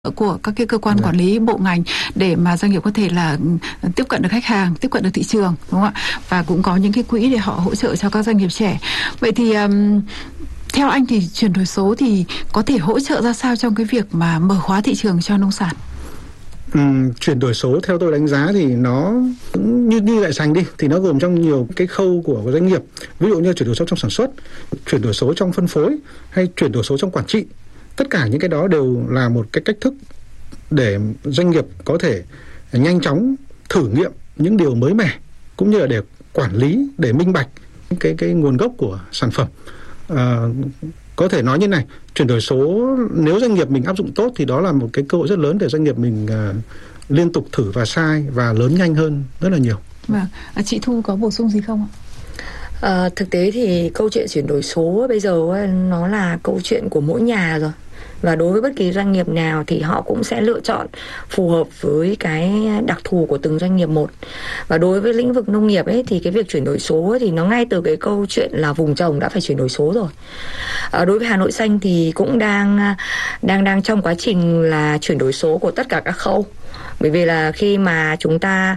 của các cái cơ quan quản lý bộ ngành để mà doanh nghiệp có thể là tiếp cận được khách hàng, tiếp cận được thị trường, đúng không ạ? Và cũng có những cái quỹ để họ hỗ trợ cho các doanh nghiệp trẻ. Vậy thì theo anh thì chuyển đổi số thì có thể hỗ trợ ra sao trong cái việc mà mở khóa thị trường cho nông sản? Chuyển đổi số theo tôi đánh giá thì nó như Đại Sành đi thì nó gồm trong nhiều cái khâu của doanh nghiệp, ví dụ như chuyển đổi số trong sản xuất, chuyển đổi số trong phân phối hay chuyển đổi số trong quản trị. Tất cả những cái đó đều là một cái cách thức để doanh nghiệp có thể nhanh chóng thử nghiệm những điều mới mẻ, cũng như là để quản lý, để minh bạch cái nguồn gốc của sản phẩm. Có thể nói như này, chuyển đổi số nếu doanh nghiệp mình áp dụng tốt thì đó là một cái cơ hội rất lớn để doanh nghiệp mình liên tục thử và sai và lớn nhanh hơn rất là nhiều. Vâng, chị Thu có bổ sung gì không ạ? Thực tế thì câu chuyện chuyển đổi số bây giờ nó là câu chuyện của mỗi nhà rồi. Và đối với bất kỳ doanh nghiệp nào thì họ cũng sẽ lựa chọn phù hợp với cái đặc thù của từng doanh nghiệp một. Và đối với lĩnh vực nông nghiệp ấy thì cái việc chuyển đổi số thì nó ngay từ cái câu chuyện là vùng trồng đã phải chuyển đổi số rồi. Đối với Hà Nội Xanh thì cũng đang trong quá trình là chuyển đổi số của tất cả các khâu. Bởi vì là khi mà chúng ta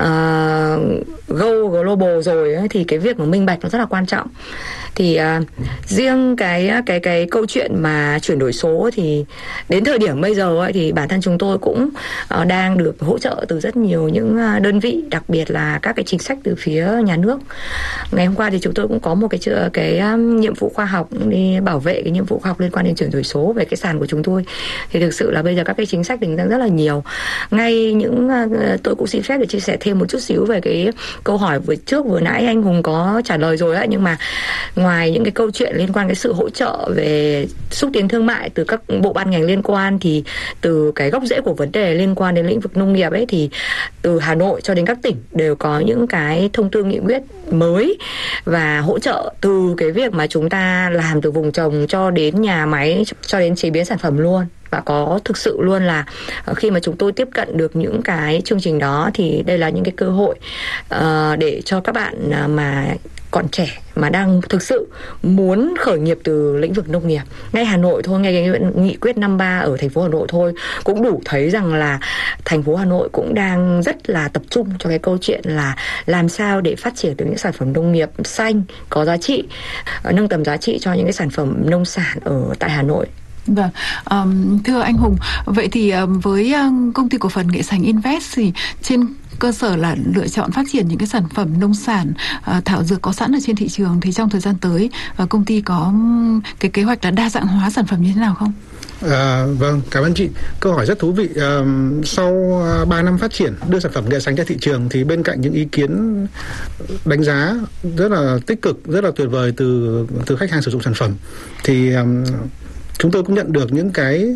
go global rồi ấy, thì cái việc mà minh bạch nó rất là quan trọng. Thì riêng cái câu chuyện mà chuyển đổi số thì đến thời điểm bây giờ ấy, thì bản thân chúng tôi cũng đang được hỗ trợ từ rất nhiều những đơn vị, đặc biệt là các cái chính sách từ phía nhà nước. Ngày hôm qua thì chúng tôi cũng có một cái nhiệm vụ khoa học đi bảo vệ cái nhiệm vụ khoa học liên quan đến chuyển đổi số về cái sàn của chúng tôi. Thì thực sự là bây giờ các cái chính sách tính ra rất là nhiều. Ngay tôi cũng xin phép để chia sẻ thêm một chút xíu về cái câu hỏi vừa nãy anh Hùng có trả lời rồi á, nhưng mà ngoài những cái câu chuyện liên quan đến sự hỗ trợ về xúc tiến thương mại từ các bộ ban ngành liên quan, thì từ cái gốc rễ của vấn đề liên quan đến lĩnh vực nông nghiệp ấy, thì từ Hà Nội cho đến các tỉnh đều có những cái thông tư nghị quyết mới và hỗ trợ từ cái việc mà chúng ta làm từ vùng trồng cho đến nhà máy, cho đến chế biến sản phẩm luôn. Và có thực sự luôn là khi mà chúng tôi tiếp cận được những cái chương trình đó thì đây là những cái cơ hội để cho các bạn mà còn trẻ mà đang thực sự muốn khởi nghiệp từ lĩnh vực nông nghiệp. Ngay Hà Nội thôi, ngay cái nghị quyết 53 ở thành phố Hà Nội thôi cũng đủ thấy rằng là thành phố Hà Nội cũng đang rất là tập trung cho cái câu chuyện là làm sao để phát triển được những sản phẩm nông nghiệp xanh, có giá trị, nâng tầm giá trị cho những cái sản phẩm nông sản ở tại Hà Nội. Vâng, thưa anh Hùng, vậy thì với công ty cổ phần Nghệ Sành Invest thì trên cơ sở là lựa chọn phát triển những cái sản phẩm nông sản thảo dược có sẵn ở trên thị trường, thì trong thời gian tới công ty có cái kế hoạch là đa dạng hóa sản phẩm như thế nào không? Vâng, cảm ơn chị. Câu hỏi rất thú vị. Sau 3 năm phát triển đưa sản phẩm nghệ sành ra thị trường thì bên cạnh những ý kiến đánh giá rất là tích cực, rất là tuyệt vời từ khách hàng sử dụng sản phẩm, thì chúng tôi cũng nhận được những cái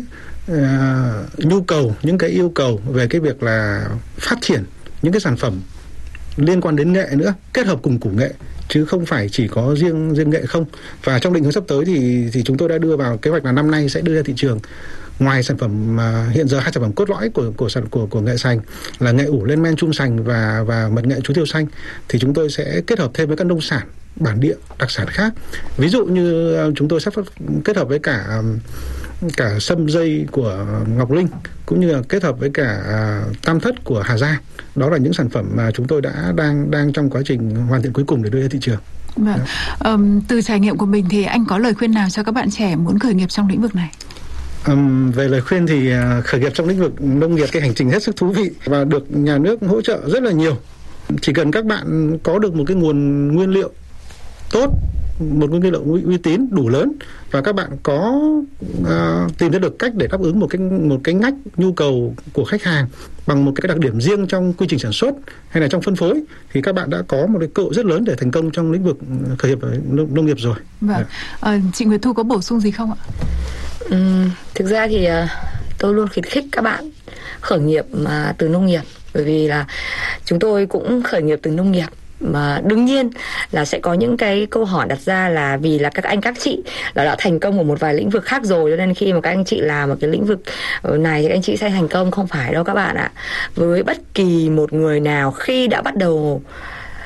nhu cầu, những cái yêu cầu về cái việc là phát triển những cái sản phẩm liên quan đến nghệ nữa, kết hợp cùng củ nghệ, chứ không phải chỉ có riêng nghệ không. Và trong định hướng sắp tới thì chúng tôi đã đưa vào kế hoạch là năm nay sẽ đưa ra thị trường, ngoài sản phẩm hiện giờ 2 sản phẩm cốt lõi của nghệ sành là nghệ ủ lên men chum sành và mật nghệ chú tiêu xanh, thì chúng tôi sẽ kết hợp thêm với các nông sản bản địa đặc sản khác. Ví dụ như chúng tôi sắp kết hợp với cả sâm dây của Ngọc Linh, cũng như là kết hợp với cả tam thất của Hà Giang. Đó là những sản phẩm mà chúng tôi đang trong quá trình hoàn thiện cuối cùng để đưa ra thị trường. Vâng. Từ trải nghiệm của mình thì anh có lời khuyên nào cho các bạn trẻ muốn khởi nghiệp trong lĩnh vực này? Về lời khuyên thì khởi nghiệp trong lĩnh vực nông nghiệp cái hành trình hết sức thú vị và được nhà nước hỗ trợ rất là nhiều. Chỉ cần các bạn có được một cái nguồn nguyên liệu tốt, một nguyên liệu uy tín đủ lớn, và các bạn có tìm ra được cách để đáp ứng một cái ngách nhu cầu của khách hàng bằng một cái đặc điểm riêng trong quy trình sản xuất hay là trong phân phối, thì các bạn đã có một cái cơ hội rất lớn để thành công trong lĩnh vực khởi nghiệp nông nghiệp rồi. Vâng. Chị Nguyệt Thu có bổ sung gì không ạ? Thực ra thì tôi luôn khuyến khích các bạn khởi nghiệp mà từ nông nghiệp, bởi vì là chúng tôi cũng khởi nghiệp từ nông nghiệp. Mà đương nhiên là sẽ có những cái câu hỏi đặt ra là vì là các anh các chị là đã thành công ở một vài lĩnh vực khác rồi, cho nên khi mà các anh chị làm một cái lĩnh vực này thì các anh chị sẽ thành công. Không phải đâu các bạn ạ. Với bất kỳ một người nào khi đã bắt đầu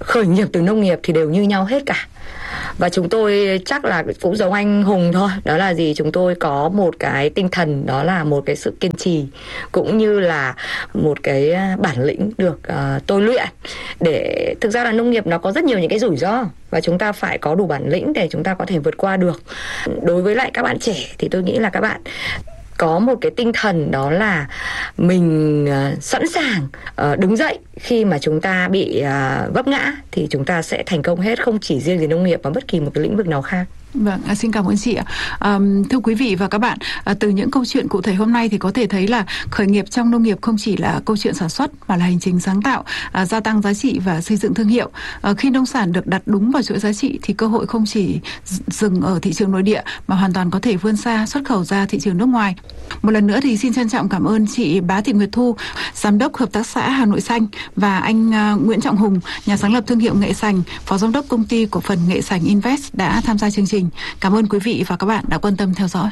khởi nghiệp từ nông nghiệp thì đều như nhau hết cả. Và chúng tôi chắc là cũng giống anh Hùng thôi. Đó là gì? Chúng tôi có một cái tinh thần, đó là một cái sự kiên trì, cũng như là một cái bản lĩnh được tôi luyện. Để thực ra là nông nghiệp nó có rất nhiều những cái rủi ro, và chúng ta phải có đủ bản lĩnh để chúng ta có thể vượt qua được. Đối với lại các bạn trẻ thì tôi nghĩ là các bạn có một cái tinh thần, đó là mình sẵn sàng đứng dậy khi mà chúng ta bị vấp ngã, thì chúng ta sẽ thành công hết, không chỉ riêng gì nông nghiệp mà bất kỳ một cái lĩnh vực nào khác. Vâng, xin cảm ơn chị ạ. Thưa quý vị và các bạn, từ những câu chuyện cụ thể hôm nay thì có thể thấy là khởi nghiệp trong nông nghiệp không chỉ là câu chuyện sản xuất mà là hành trình sáng tạo, gia tăng giá trị và xây dựng thương hiệu. Khi nông sản được đặt đúng vào chuỗi giá trị thì cơ hội không chỉ dừng ở thị trường nội địa mà hoàn toàn có thể vươn xa, xuất khẩu ra thị trường nước ngoài. Một lần nữa thì xin trân trọng cảm ơn chị Bá Thị Nguyệt Thu, Giám đốc Hợp tác xã Hà Nội Xanh, và anh Nguyễn Trọng Hùng, nhà sáng lập thương hiệu Nghệ Sành, Phó Giám đốc Công ty Cổ phần Nghệ Sành Invest đã tham gia chương trình. Cảm ơn quý vị và các bạn đã quan tâm theo dõi.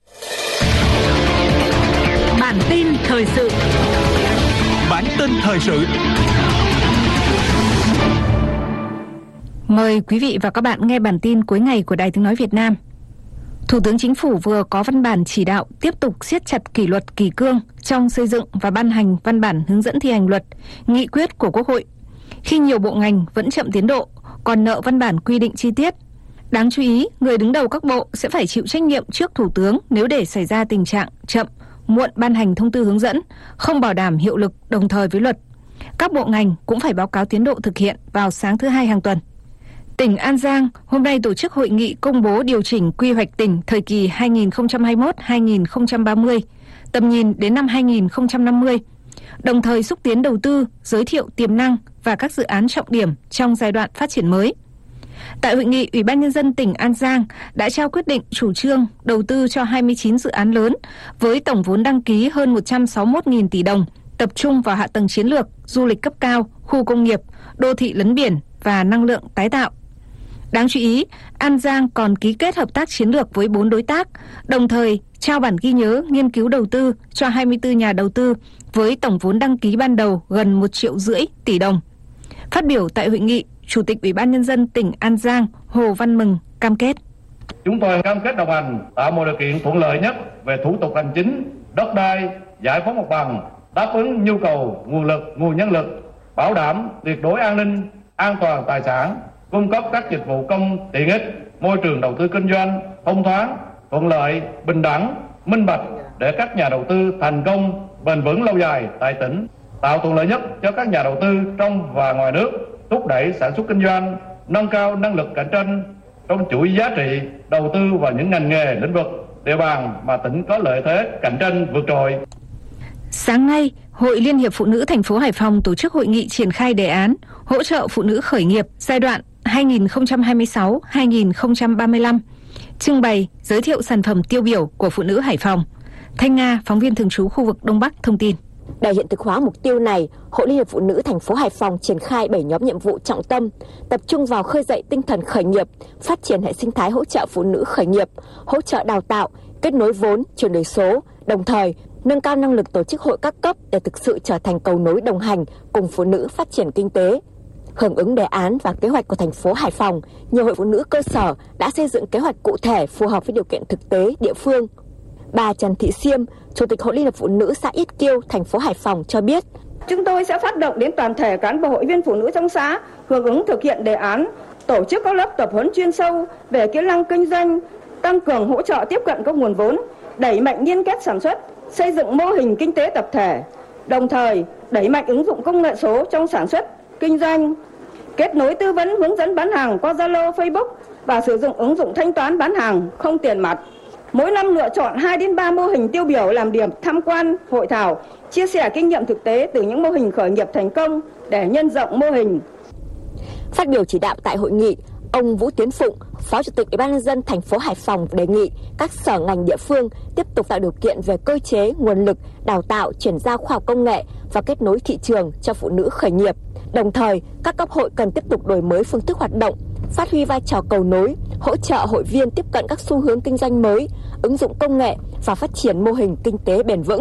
Bản tin thời sự. Bản tin thời sự. Mời quý vị và các bạn nghe bản tin cuối ngày của Đài Tiếng nói Việt Nam. Thủ tướng Chính phủ vừa có văn bản chỉ đạo tiếp tục siết chặt kỷ luật kỷ cương trong xây dựng và ban hành văn bản hướng dẫn thi hành luật, nghị quyết của Quốc hội, khi nhiều bộ ngành vẫn chậm tiến độ, còn nợ văn bản quy định chi tiết. Đáng chú ý, người đứng đầu các bộ sẽ phải chịu trách nhiệm trước Thủ tướng nếu để xảy ra tình trạng chậm, muộn ban hành thông tư hướng dẫn, không bảo đảm hiệu lực đồng thời với luật. Các bộ ngành cũng phải báo cáo tiến độ thực hiện vào sáng thứ Hai hàng tuần. Tỉnh An Giang hôm nay tổ chức hội nghị công bố điều chỉnh quy hoạch tỉnh thời kỳ 2021-2030, tầm nhìn đến năm 2050, đồng thời xúc tiến đầu tư, giới thiệu tiềm năng và các dự án trọng điểm trong giai đoạn phát triển mới. Tại hội nghị, Ủy ban Nhân dân tỉnh An Giang đã trao quyết định chủ trương đầu tư cho 29 dự án lớn với tổng vốn đăng ký hơn 161.000 tỷ đồng, tập trung vào hạ tầng chiến lược, du lịch cấp cao, khu công nghiệp, đô thị lấn biển và năng lượng tái tạo. Đáng chú ý, An Giang còn ký kết hợp tác chiến lược với 4 đối tác, đồng thời trao bản ghi nhớ nghiên cứu đầu tư cho 24 nhà đầu tư với tổng vốn đăng ký ban đầu gần 1,5 triệu tỷ đồng. Phát biểu tại hội nghị, Chủ tịch Ủy ban Nhân dân tỉnh An Giang Hồ Văn Mừng cam kết. Chúng tôi cam kết đồng hành tạo mọi điều kiện thuận lợi nhất về thủ tục hành chính, đất đai, giải phóng mặt bằng, đáp ứng nhu cầu nguồn lực, nguồn nhân lực, bảo đảm tuyệt đối an ninh, an toàn tài sản, cung cấp các dịch vụ công tiện ích, môi trường đầu tư kinh doanh thông thoáng, thuận lợi, bình đẳng, minh bạch để các nhà đầu tư thành công, bền vững lâu dài tại tỉnh, tạo thuận lợi nhất cho các nhà đầu tư trong và ngoài nước, thúc đẩy sản xuất kinh doanh, nâng cao năng lực cạnh tranh trong chuỗi giá trị, đầu tư vào những ngành nghề, lĩnh vực, địa bàn mà tỉnh có lợi thế cạnh tranh vượt trội. Sáng nay, Hội Liên hiệp Phụ nữ thành phố Hải Phòng tổ chức hội nghị triển khai đề án hỗ trợ phụ nữ khởi nghiệp giai đoạn 2026-2035, trưng bày, giới thiệu sản phẩm tiêu biểu của phụ nữ Hải Phòng. Thanh Nga, phóng viên thường trú khu vực Đông Bắc thông tin. Để hiện thực hóa mục tiêu này, Hội Liên hiệp Phụ nữ thành phố Hải Phòng triển khai 7 nhóm nhiệm vụ trọng tâm, tập trung vào khơi dậy tinh thần khởi nghiệp, phát triển hệ sinh thái hỗ trợ phụ nữ khởi nghiệp, hỗ trợ đào tạo, kết nối vốn, chuyển đổi số, đồng thời nâng cao năng lực tổ chức hội các cấp để thực sự trở thành cầu nối đồng hành cùng phụ nữ phát triển kinh tế. Hưởng ứng đề án và kế hoạch của thành phố Hải Phòng, nhiều hội phụ nữ cơ sở đã xây dựng kế hoạch cụ thể phù hợp với điều kiện thực tế địa phương. Bà Trần Thị Siêm, Chủ tịch Hội Liên hiệp Phụ nữ xã Yết Kiêu, thành phố Hải Phòng cho biết, chúng tôi sẽ phát động đến toàn thể cán bộ hội viên phụ nữ trong xã hưởng ứng thực hiện đề án, tổ chức các lớp tập huấn chuyên sâu về kỹ năng kinh doanh, tăng cường hỗ trợ tiếp cận các nguồn vốn, đẩy mạnh liên kết sản xuất, xây dựng mô hình kinh tế tập thể, đồng thời đẩy mạnh ứng dụng công nghệ số trong sản xuất, kinh doanh, kết nối tư vấn hướng dẫn bán hàng qua Zalo, Facebook và sử dụng ứng dụng thanh toán bán hàng không tiền mặt. Mỗi năm lựa chọn 2 đến 3 mô hình tiêu biểu làm điểm tham quan, hội thảo, chia sẻ kinh nghiệm thực tế từ những mô hình khởi nghiệp thành công để nhân rộng mô hình. Phát biểu chỉ đạo tại hội nghị, ông Vũ Tiến Phụng, Phó Chủ tịch Ủy ban Nhân dân thành phố Hải Phòng đề nghị các sở ngành địa phương tiếp tục tạo điều kiện về cơ chế, nguồn lực, đào tạo, chuyển giao khoa học công nghệ và kết nối thị trường cho phụ nữ khởi nghiệp. Đồng thời, các cấp hội cần tiếp tục đổi mới phương thức hoạt động, phát huy vai trò cầu nối, hỗ trợ hội viên tiếp cận các xu hướng kinh doanh mới, ứng dụng công nghệ và phát triển mô hình kinh tế bền vững.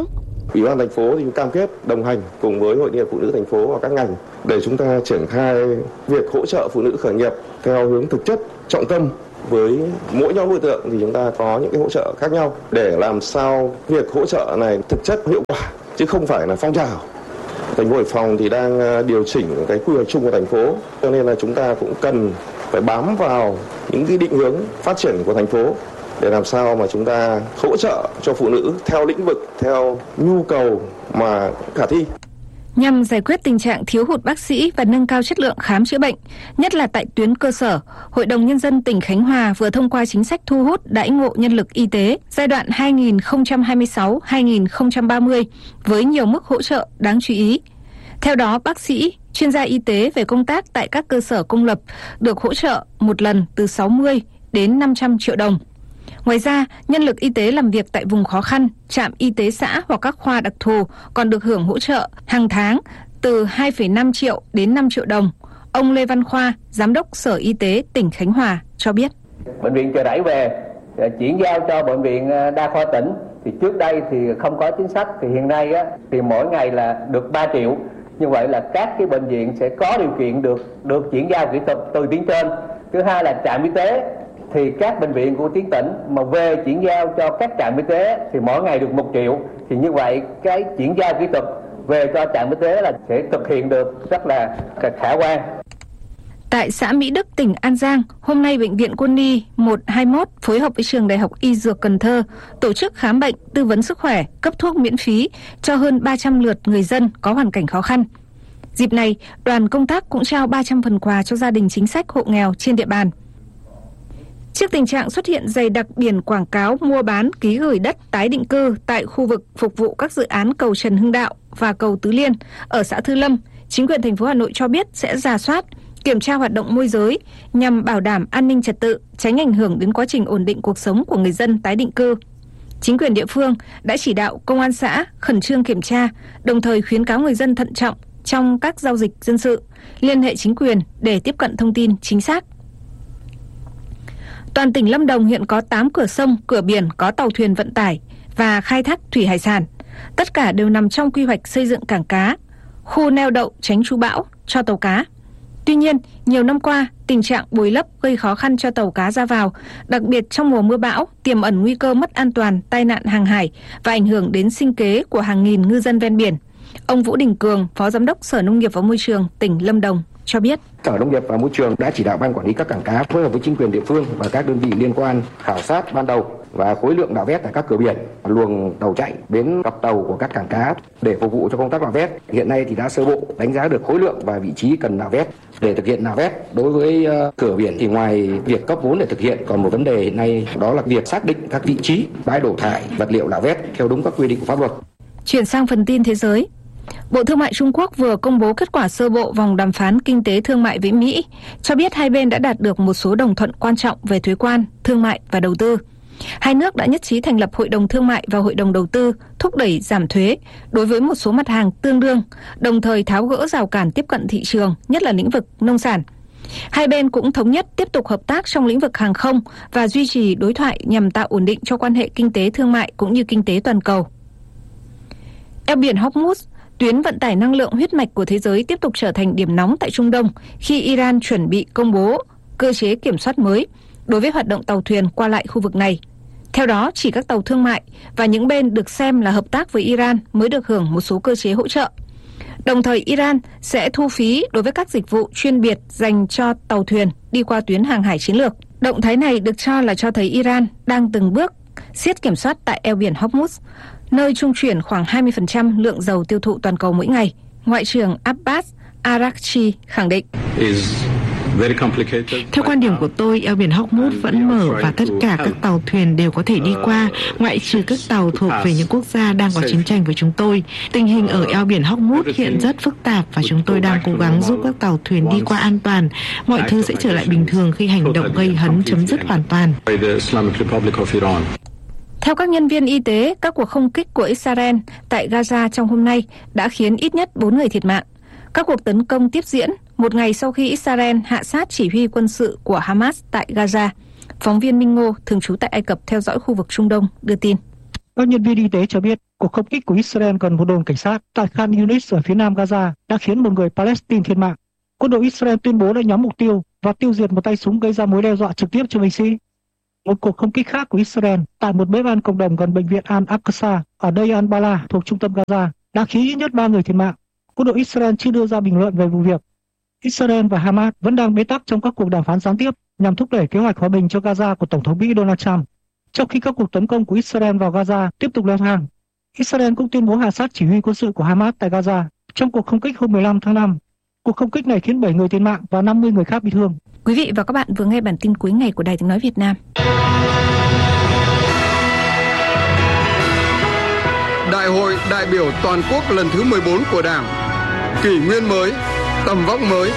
Ủy ban thành phố thì cam kết đồng hành cùng với Hội Liên hiệp Phụ nữ thành phố và các ngành để chúng ta triển khai việc hỗ trợ phụ nữ khởi nghiệp theo hướng thực chất, trọng tâm. Với mỗi nhóm đối tượng thì chúng ta có những cái hỗ trợ khác nhau để làm sao việc hỗ trợ này thực chất hiệu quả chứ không phải là phong trào. Thành phố Hải Phòng thì đang điều chỉnh cái quy hoạch chung của thành phố, cho nên là chúng ta cũng cần phải bám vào những cái định hướng phát triển của thành phố để làm sao mà chúng ta hỗ trợ cho phụ nữ theo lĩnh vực, theo nhu cầu mà khả thi. Nhằm giải quyết tình trạng thiếu hụt bác sĩ và nâng cao chất lượng khám chữa bệnh, nhất là tại tuyến cơ sở, Hội đồng Nhân dân tỉnh Khánh Hòa vừa thông qua chính sách thu hút đãi ngộ nhân lực y tế giai đoạn 2026-2030 với nhiều mức hỗ trợ đáng chú ý. Theo đó, bác sĩ, chuyên gia y tế về công tác tại các cơ sở công lập được hỗ trợ một lần từ 60 đến 500 triệu đồng. Ngoài ra, nhân lực y tế làm việc tại vùng khó khăn, trạm y tế xã hoặc các khoa đặc thù còn được hưởng hỗ trợ hàng tháng từ 2,5 triệu đến 5 triệu đồng. Ông Lê Văn Khoa, Giám đốc Sở Y tế tỉnh Khánh Hòa cho biết. Bệnh viện Chợ Đẩy về chuyển giao cho Bệnh viện Đa khoa tỉnh. Thì trước đây thì không có chính sách, thì hiện nay thì mỗi ngày là được 3 triệu. Như vậy là các cái bệnh viện sẽ có điều kiện được chuyển giao kỹ thuật từ tuyến trên. Thứ hai là trạm y tế. Thì các bệnh viện của tuyến tỉnh mà về chuyển giao cho các trạm y tế thì mỗi ngày được 1 triệu. Thì như vậy cái chuyển giao kỹ thuật về cho trạm y tế là sẽ thực hiện được rất là khả quan. Tại xã Mỹ Đức, tỉnh An Giang, hôm nay Bệnh viện Quân y 121 phối hợp với Trường Đại học Y Dược Cần Thơ tổ chức khám bệnh, tư vấn sức khỏe, cấp thuốc miễn phí cho hơn 300 lượt người dân có hoàn cảnh khó khăn. Dịp này, đoàn công tác cũng trao 300 phần quà cho gia đình chính sách hộ nghèo trên địa bàn. Trước tình trạng xuất hiện dày đặc biển quảng cáo mua bán ký gửi đất tái định cư tại khu vực phục vụ các dự án cầu Trần Hưng Đạo và cầu Tứ Liên ở xã Thư Lâm, chính quyền thành phố Hà Nội cho biết sẽ rà soát, kiểm tra hoạt động môi giới nhằm bảo đảm an ninh trật tự, tránh ảnh hưởng đến quá trình ổn định cuộc sống của người dân tái định cư. Chính quyền địa phương đã chỉ đạo công an xã khẩn trương kiểm tra, đồng thời khuyến cáo người dân thận trọng trong các giao dịch dân sự, liên hệ chính quyền để tiếp cận thông tin chính xác. Toàn tỉnh Lâm Đồng hiện có 8 cửa sông, cửa biển có tàu thuyền vận tải và khai thác thủy hải sản. Tất cả đều nằm trong quy hoạch xây dựng cảng cá, khu neo đậu tránh trú bão cho tàu cá. Tuy nhiên, nhiều năm qua, tình trạng bồi lấp gây khó khăn cho tàu cá ra vào, đặc biệt trong mùa mưa bão, tiềm ẩn nguy cơ mất an toàn, tai nạn hàng hải và ảnh hưởng đến sinh kế của hàng nghìn ngư dân ven biển. Ông Vũ Đình Cường, Phó Giám đốc Sở Nông nghiệp và Môi trường tỉnh Lâm Đồng cho biết. Sở Nông nghiệp và Môi trường đã chỉ đạo ban quản lý các cảng cá phối hợp với chính quyền địa phương và các đơn vị liên quan khảo sát ban đầu và khối lượng nạo vét tại các cửa biển, luồng tàu chạy, bến cập tàu của các cảng cá để phục vụ cho công tác nạo vét. Hiện nay thì đã sơ bộ đánh giá được khối lượng và vị trí cần nạo vét. Để thực hiện nạo vét đối với cửa biển thì ngoài việc cấp vốn để thực hiện, còn một vấn đề hiện nay đó là việc xác định các vị trí bãi đổ thải vật liệu nạo vét theo đúng các quy định của pháp luật. Chuyển sang phần tin thế giới. Bộ Thương mại Trung Quốc vừa công bố kết quả sơ bộ vòng đàm phán kinh tế thương mại với Mỹ, cho biết hai bên đã đạt được một số đồng thuận quan trọng về thuế quan, thương mại và đầu tư. Hai nước đã nhất trí thành lập Hội đồng Thương mại và Hội đồng Đầu tư, thúc đẩy giảm thuế đối với một số mặt hàng tương đương, đồng thời tháo gỡ rào cản tiếp cận thị trường, nhất là lĩnh vực nông sản. Hai bên cũng thống nhất tiếp tục hợp tác trong lĩnh vực hàng không và duy trì đối thoại nhằm tạo ổn định cho quan hệ kinh tế thương mại cũng như kinh tế toàn cầu. Eo biển Hormuz, tuyến vận tải năng lượng huyết mạch của thế giới, tiếp tục trở thành điểm nóng tại Trung Đông khi Iran chuẩn bị công bố cơ chế kiểm soát mới đối với hoạt động tàu thuyền qua lại khu vực này. Theo đó, chỉ các tàu thương mại và những bên được xem là hợp tác với Iran mới được hưởng một số cơ chế hỗ trợ. Đồng thời, Iran sẽ thu phí đối với các dịch vụ chuyên biệt dành cho tàu thuyền đi qua tuyến hàng hải chiến lược. Động thái này được cho là cho thấy Iran đang từng bước siết kiểm soát tại eo biển Hormuz, nơi trung chuyển khoảng 20% lượng dầu tiêu thụ toàn cầu mỗi ngày. Ngoại trưởng Abbas Araghchi khẳng định. Theo quan điểm của tôi, eo biển Hormuz vẫn mở và tất cả các tàu thuyền đều có thể đi qua, ngoại trừ các tàu thuộc về những quốc gia đang có chiến tranh với chúng tôi. Tình hình ở eo biển Hormuz hiện rất phức tạp và chúng tôi đang cố gắng giúp các tàu thuyền đi qua an toàn. Mọi thứ sẽ trở lại bình thường khi hành động gây hấn chấm dứt hoàn toàn. Theo các nhân viên y tế, các cuộc không kích của Israel tại Gaza trong hôm nay đã khiến ít nhất 4 người thiệt mạng. Các cuộc tấn công tiếp diễn một ngày sau khi Israel hạ sát chỉ huy quân sự của Hamas tại Gaza. Phóng viên Minh Ngô, thường trú tại Ai Cập theo dõi khu vực Trung Đông, đưa tin. Các nhân viên y tế cho biết cuộc không kích của Israel gần một đồn cảnh sát tại Khan Yunis ở phía nam Gaza đã khiến một người Palestine thiệt mạng. Quân đội Israel tuyên bố đã nhắm mục tiêu và tiêu diệt một tay súng gây ra mối đe dọa trực tiếp cho binh sĩ. Một cuộc không kích khác của Israel tại một bếp ăn cộng đồng gần bệnh viện Al-Aqsa ở Deir al-Balah thuộc trung tâm Gaza đã khiến ít nhất 3 người thiệt mạng. Quân đội Israel chưa đưa ra bình luận về vụ việc. Israel và Hamas vẫn đang bế tắc trong các cuộc đàm phán gián tiếp nhằm thúc đẩy kế hoạch hòa bình cho Gaza của Tổng thống Mỹ Donald Trump. Trong khi các cuộc tấn công của Israel vào Gaza tiếp tục leo thang, Israel cũng tuyên bố hạ sát chỉ huy quân sự của Hamas tại Gaza trong cuộc không kích hôm 15 tháng 5. Cuộc không kích này khiến 7 người thiệt mạng và 50 người khác bị thương. Quý vị và các bạn vừa nghe bản tin cuối ngày của Đài Tiếng nói Việt Nam. Đại hội đại biểu toàn quốc lần thứ 14 của Đảng, kỷ nguyên mới, tầm vóc mới.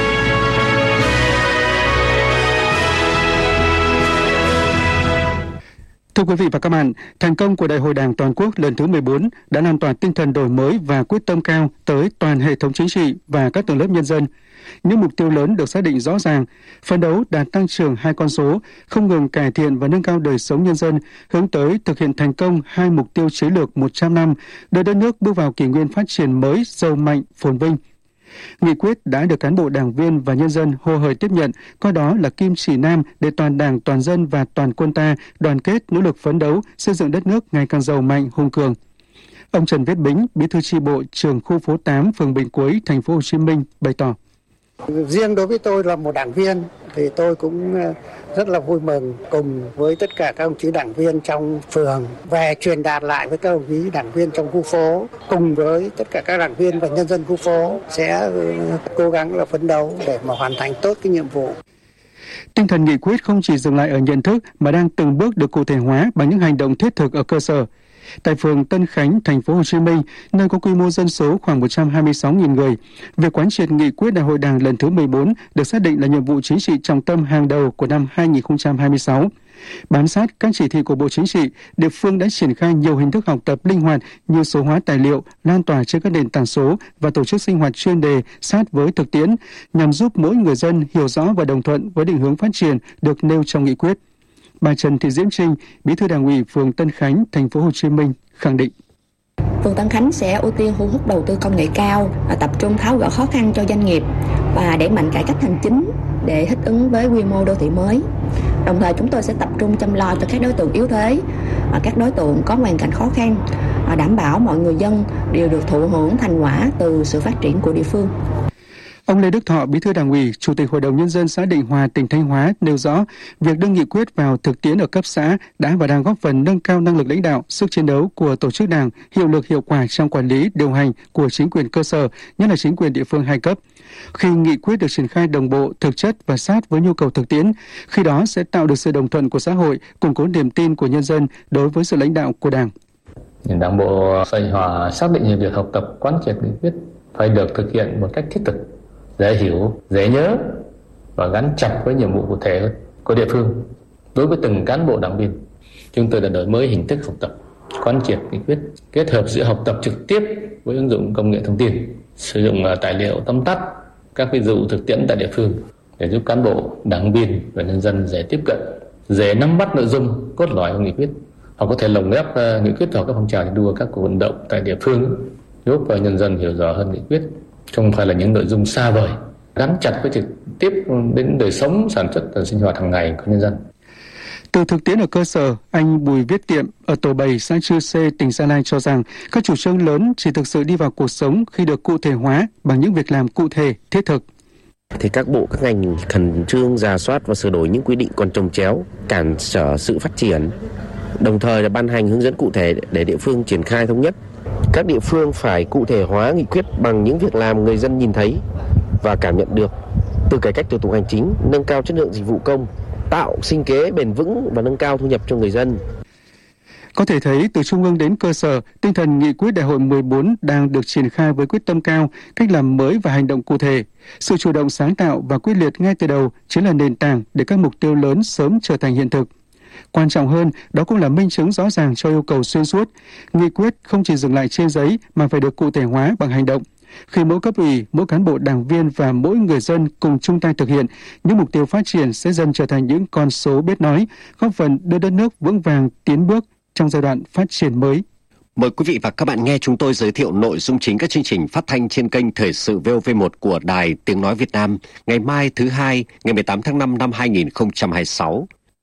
Thưa quý vị và các bạn, thành công của Đại hội Đảng toàn quốc lần thứ 14 đã lan tỏa tinh thần đổi mới và quyết tâm cao tới toàn hệ thống chính trị và các tầng lớp nhân dân. Những mục tiêu lớn được xác định rõ ràng, phấn đấu đạt tăng trưởng 2 con số, không ngừng cải thiện và nâng cao đời sống nhân dân, hướng tới thực hiện thành công 2 mục tiêu chiến lược 100 năm, đưa đất nước bước vào kỷ nguyên phát triển mới, giàu mạnh, phồn vinh. Nghị quyết đã được cán bộ đảng viên và nhân dân hồ hởi tiếp nhận, coi đó là kim chỉ nam để toàn đảng, toàn dân và toàn quân ta đoàn kết nỗ lực phấn đấu xây dựng đất nước ngày càng giàu mạnh, hùng cường. Ông Trần Viết Bính, Bí thư chi bộ trưởng khu phố 8, phường Bình Quế, thành phố Hồ Chí Minh bày tỏ: Riêng đối với tôi là một đảng viên thì tôi cũng rất là vui mừng cùng với tất cả các đồng chí đảng viên trong phường về truyền đạt lại với các đồng chí đảng viên trong khu phố, cùng với tất cả các đảng viên và nhân dân khu phố sẽ cố gắng là phấn đấu để mà hoàn thành tốt cái nhiệm vụ. Tinh thần nghị quyết không chỉ dừng lại ở nhận thức mà đang từng bước được cụ thể hóa bằng những hành động thiết thực ở cơ sở. Tại phường Tân Khánh, thành phố Hồ Chí Minh, nơi có quy mô dân số khoảng 126.000 người, việc quán triệt nghị quyết Đại hội Đảng lần thứ 14 được xác định là nhiệm vụ chính trị trọng tâm hàng đầu của năm 2026. Bám sát các chỉ thị của Bộ Chính trị, địa phương đã triển khai nhiều hình thức học tập linh hoạt như số hóa tài liệu, lan tỏa trên các nền tảng số và tổ chức sinh hoạt chuyên đề sát với thực tiễn nhằm giúp mỗi người dân hiểu rõ và đồng thuận với định hướng phát triển được nêu trong nghị quyết. Bà Trần Thị Diễm Trinh, Bí thư Đảng ủy phường Tân Khánh, thành phố Hồ Chí Minh khẳng định: Phường Tân Khánh sẽ ưu tiên thu hút đầu tư công nghệ cao, tập trung tháo gỡ khó khăn cho doanh nghiệp và đẩy mạnh cải cách hành chính để thích ứng với quy mô đô thị mới. Đồng thời chúng tôi sẽ tập trung chăm lo cho các đối tượng yếu thế, các đối tượng có hoàn cảnh khó khăn, đảm bảo mọi người dân đều được thụ hưởng thành quả từ sự phát triển của địa phương. Ông Lê Đức Thọ, Bí thư Đảng ủy, Chủ tịch Hội đồng Nhân dân xã Định Hòa, tỉnh Thanh Hóa nêu rõ, việc đưa nghị quyết vào thực tiễn ở cấp xã đã và đang góp phần nâng cao năng lực lãnh đạo, sức chiến đấu của tổ chức đảng, hiệu lực hiệu quả trong quản lý, điều hành của chính quyền cơ sở, nhất là chính quyền địa phương hai cấp. Khi nghị quyết được triển khai đồng bộ, thực chất và sát với nhu cầu thực tiễn, khi đó sẽ tạo được sự đồng thuận của xã hội, củng cố niềm tin của nhân dân đối với sự lãnh đạo của Đảng. Đảng bộ Tây Hòa xác định việc học tập quán triệt nghị quyết phải được thực hiện một cách thiết thực, dễ hiểu, dễ nhớ và gắn chặt với nhiệm vụ cụ thể của địa phương. Đối với từng cán bộ đảng viên, chúng tôi đã đổi mới hình thức học tập, quán triệt nghị quyết, kết hợp giữa học tập trực tiếp với ứng dụng công nghệ thông tin, sử dụng tài liệu tóm tắt, các ví dụ thực tiễn tại địa phương để giúp cán bộ, đảng viên và nhân dân dễ tiếp cận, dễ nắm bắt nội dung cốt lõi của nghị quyết. Họ có thể lồng ghép nghị quyết vào các phong trào thi đua, các cuộc vận động tại địa phương, giúp nhân dân hiểu rõ hơn nghị quyết. Không phải là những nội dung xa vời, gắn chặt với trực tiếp đến đời sống, sản xuất và sinh hoạt hàng ngày của nhân dân. Từ thực tiễn ở cơ sở, anh Bùi Viết Tiệm ở tổ 7 xã Chư Sê, tỉnh Gia Lai cho rằng các chủ trương lớn chỉ thực sự đi vào cuộc sống khi được cụ thể hóa bằng những việc làm cụ thể, thiết thực. Thì các bộ, các ngành khẩn trương rà soát và sửa đổi những quy định còn chồng chéo, cản trở sự phát triển, đồng thời là ban hành hướng dẫn cụ thể để địa phương triển khai thống nhất. Các địa phương phải cụ thể hóa nghị quyết bằng những việc làm người dân nhìn thấy và cảm nhận được, từ cải cách thủ tục hành chính, nâng cao chất lượng dịch vụ công, tạo sinh kế bền vững và nâng cao thu nhập cho người dân. Có thể thấy từ trung ương đến cơ sở, tinh thần nghị quyết Đại hội 14 đang được triển khai với quyết tâm cao, cách làm mới và hành động cụ thể. Sự chủ động sáng tạo và quyết liệt ngay từ đầu chính là nền tảng để các mục tiêu lớn sớm trở thành hiện thực. Quan trọng hơn, đó cũng là minh chứng rõ ràng cho yêu cầu xuyên suốt. Nghị quyết không chỉ dừng lại trên giấy mà phải được cụ thể hóa bằng hành động. Khi mỗi cấp ủy, mỗi cán bộ đảng viên và mỗi người dân cùng chung tay thực hiện, những mục tiêu phát triển sẽ dần trở thành những con số biết nói, góp phần đưa đất nước vững vàng tiến bước trong giai đoạn phát triển mới. Mời quý vị và các bạn nghe chúng tôi giới thiệu nội dung chính các chương trình phát thanh trên kênh Thời sự VOV1 của Đài Tiếng Nói Việt Nam ngày mai thứ Hai, ngày 18 tháng 5 năm 2026.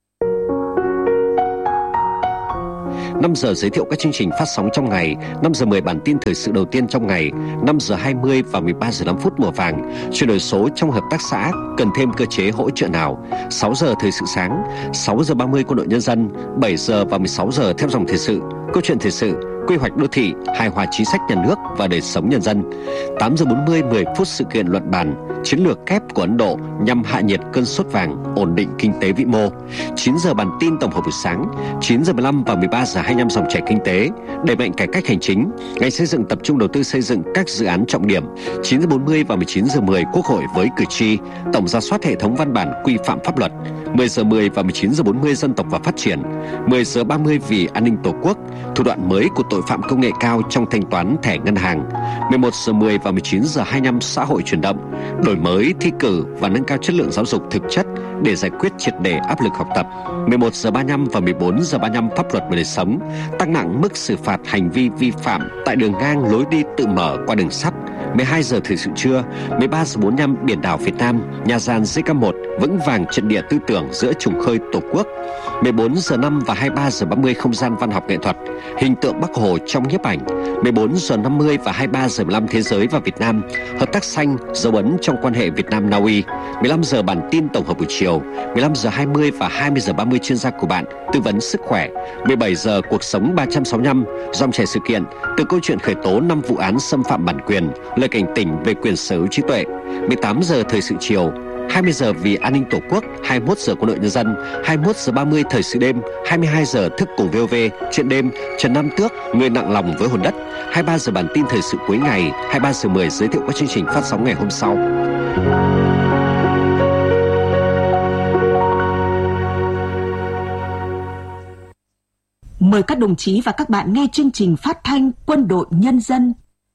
5 giờ giới thiệu các chương trình phát sóng trong ngày, 5 giờ 10 bản tin thời sự đầu tiên trong ngày, 5 giờ 20 và 13 giờ 5 phút mùa vàng, chuyển đổi số trong hợp tác xã, cần thêm cơ chế hỗ trợ nào, 6 giờ thời sự sáng, 6 giờ 30 Quân đội Nhân dân, 7 giờ và 16 giờ theo dòng thời sự, câu chuyện thời sự, quy hoạch đô thị, hài hòa chính sách nhà nước và đời sống nhân dân. 8 giờ 40, 10 phút sự kiện luận bàn, chiến lược kép của Ấn Độ nhằm hạ nhiệt cơn sốt vàng, ổn định kinh tế vĩ mô. 9 giờ bản tin tổng hợp buổi sáng, 9 giờ 15 và 13 giờ 25 dòng chảy kinh tế, đẩy mạnh cải cách hành chính, ngành xây dựng tập trung đầu tư xây dựng các dự án trọng điểm. 9 giờ 40 và 19 giờ 10 Quốc hội với cử tri, tổng rà soát hệ thống văn bản quy phạm pháp luật. 10 giờ 10 và 19 giờ 40 dân tộc và phát triển. 10 giờ 30 vì an ninh tổ quốc, thủ đoạn mới của tội phạm công nghệ cao trong thanh toán thẻ ngân hàng. 11 giờ 10 và 19 giờ 25 xã hội chuyển động, đổi mới, thi cử và nâng cao chất lượng giáo dục thực chất để giải quyết triệt để áp lực học tập. 11 giờ 35 và 14 giờ 35 pháp luật và đời sống, tăng nặng mức xử phạt hành vi vi phạm tại đường ngang lối đi tự mở qua đường sắt. 12 giờ thời sự trưa, 13 giờ 45 biển đảo Việt Nam, nhà gian JK1 vững vàng trận địa tư tưởng giữa trùng khơi Tổ quốc. 14 giờ 5 và 23 giờ 30 không gian văn học nghệ thuật, hình tượng Bác Hồ trong nhiếp ảnh. 14 giờ 50 và 23 giờ 15 thế giới và Việt Nam, hợp tác xanh, dấu ấn trong quan hệ Việt Nam Na Uy. 15 giờ bản tin tổng hợp buổi chiều, 15 giờ 20 và 20 giờ 30 chuyên gia của bạn tư vấn sức khỏe. 17 giờ cuộc sống 365, dòng chảy sự kiện từ câu chuyện khởi tố 5 vụ án xâm phạm bản quyền, lời cảnh tỉnh về quyền sở hữu trí tuệ. 18 giờ thời sự chiều, 20 giờ vì an ninh Tổ quốc, 21 giờ Quân đội Nhân dân, 21 giờ 30 thời sự đêm, 22 giờ thức cùng VOV, chuyện đêm, Trần Nam Tước, người nặng lòng với hồn đất, 23 giờ bản tin thời sự cuối ngày, 23 giờ 10 giới thiệu các chương trình phát sóng ngày hôm sau. Mời các đồng chí và các bạn nghe chương trình phát thanh Quân đội Nhân dân.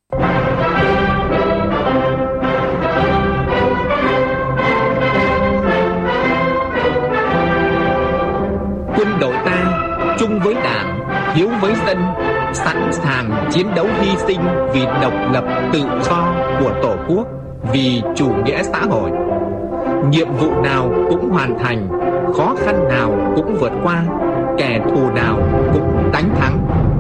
Quân đội ta chung với Đảng, hiếu với dân, sẵn sàng chiến đấu hy sinh vì độc lập tự do của Tổ quốc, vì chủ nghĩa xã hội. Nhiệm vụ nào cũng hoàn thành, khó khăn nào cũng vượt qua, kẻ thù nào cũng đánh thắng.